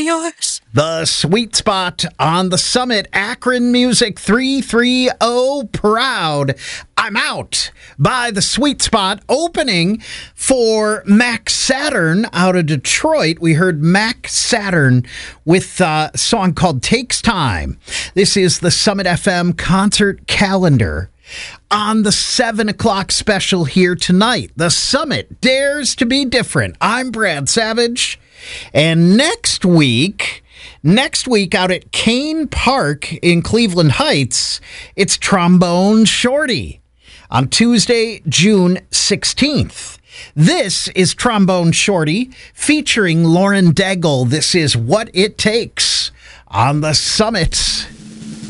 yours. The Sweet Spot on the Summit, Akron Music 330 proud. I'm Out by the Sweet Spot, opening for Mac Saturn out of Detroit. We heard Mac Saturn with a song called Takes Time. This is the Summit FM concert calendar. On the 7 o'clock special here tonight, the Summit dares to be different. I'm Brad Savage. And next week out at Kane Park in Cleveland Heights, it's Trombone Shorty on Tuesday, June 16th. This is Trombone Shorty featuring Lauren Daigle. This is What It Takes on the Summit.